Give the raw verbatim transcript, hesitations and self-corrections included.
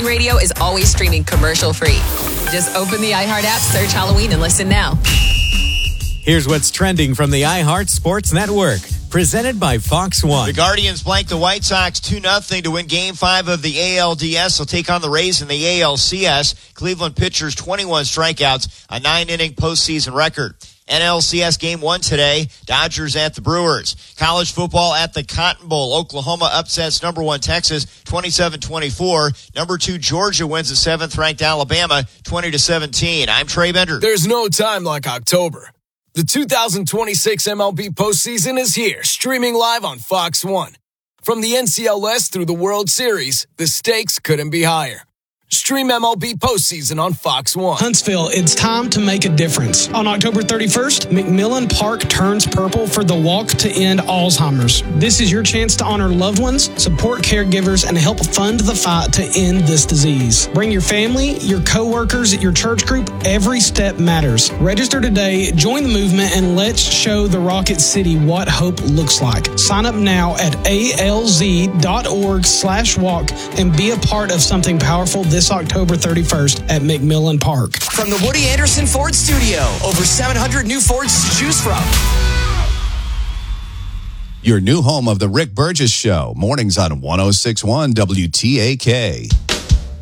Radio is always streaming commercial-free. Just open the iHeart app, search Halloween, and listen now. Here's what's trending from the iHeart Sports Network. Presented by Fox One. The Guardians blanked the White Sox two nothing to win Game five of the A L D S. They'll take on the Rays in the A L C S. Cleveland pitchers twenty-one strikeouts, a nine-inning postseason record. N L C S Game one today, Dodgers at the Brewers. College football at the Cotton Bowl. Oklahoma upsets number one Texas twenty-seven twenty-four. Number two Georgia wins the seventh-ranked Alabama twenty to seventeen. I'm Trey Bender. There's no time like October. The two thousand twenty-six M L B postseason is here, streaming live on Fox One. From the N C L S through the World Series, the stakes couldn't be higher. Stream M L B postseason on Fox One. Huntsville, it's time to make a difference. On October thirty-first, McMillan Park turns purple for the Walk to End Alzheimer's. This is your chance to honor loved ones, support caregivers, and help fund the fight to end this disease. Bring your family, your coworkers, your church group. Every step matters. Register today, join the movement, and let's show the Rocket City what hope looks like. Sign up now at alz.org slash walk and be a part of something powerful this This October thirty-first at McMillan Park. From the Woody Anderson Ford Studio, over seven hundred new Fords to choose from. Your new home of the Rick Burgess Show, mornings on one oh six point one W T A K.